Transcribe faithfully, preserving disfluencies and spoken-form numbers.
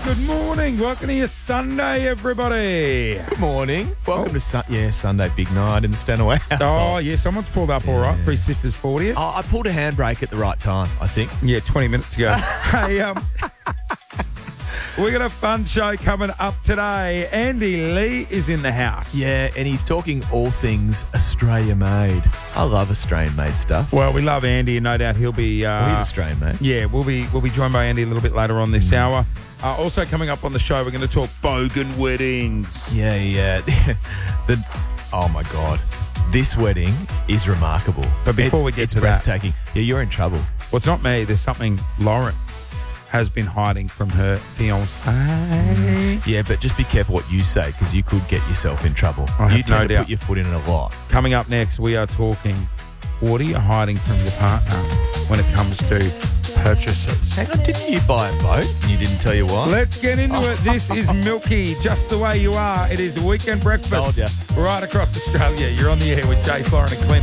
good morning. Welcome to your Sunday, everybody. Good morning. Welcome Oh. to Sun- yeah Sunday big night in the Stanaway household. Oh, yeah, someone's pulled up all right for his sister's fortieth. Oh, I pulled a handbrake at the right time, I think. Yeah, twenty minutes ago. Hey, um, we got a fun show coming up today. Andy Lee is in the house. Yeah, and he's talking all things Australia made. I love Australian made stuff. Well, we love Andy, and no doubt he'll be. Uh, Well, he's Australian made. Yeah, we'll be we'll be joined by Andy a little bit later on this hour. Uh, also coming up on the show, we're going to talk bogan weddings. Yeah, yeah. the oh my god, this wedding is remarkable. But before It's- we get it's to that- breathtaking. Yeah, you're in trouble. Well, it's not me. There's something Lauren has been hiding from her fiancé. Yeah, but just be careful what you say because you could get yourself in trouble. I have you tend no to doubt. put your foot in it a lot. Coming up next, we are talking, what are you hiding from your partner when it comes to purchases? Hang on, didn't you buy a boat and you didn't tell you why? Let's get into it. This is Milky, just the way you are. It is Weekend Breakfast Told ya. right across Australia. You're on the air with Jace, Lauren and Clint.